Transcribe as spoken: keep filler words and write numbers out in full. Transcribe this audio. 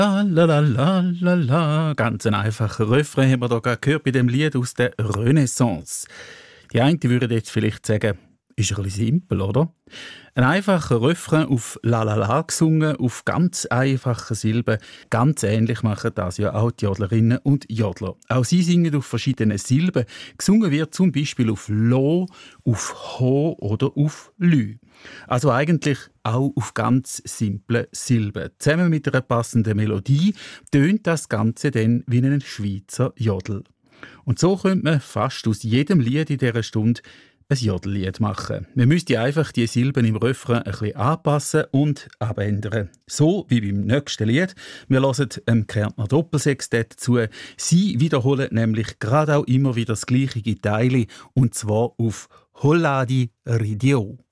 La la la la la la. Ganz ein einfacher Refrain haben wir da gerade gehört bei dem Lied aus der Renaissance. Die einen würden jetzt vielleicht sagen, ist ein bisschen simpel, oder? Ein einfacher Refrain auf La La La gesungen, auf ganz einfachen Silben. Ganz ähnlich machen das ja auch die Jodlerinnen und Jodler. Auch sie singen auf verschiedenen Silben. Gesungen wird zum Beispiel auf Lo, auf Ho oder auf Lü. Also eigentlich auch auf ganz simple Silben. Zusammen mit einer passenden Melodie tönt das Ganze dann wie ein Schweizer Jodel. Und so könnte man fast aus jedem Lied in dieser Stunde ein Jodellied machen. Man müsste einfach die Silben im Refrain ein bisschen anpassen und abändern. So wie beim nächsten Lied. Wir hören dem Kärntner Doppelsextett zu. Sie wiederholen nämlich gerade auch immer wieder das gleiche Teil, und zwar auf Holladi Ridio.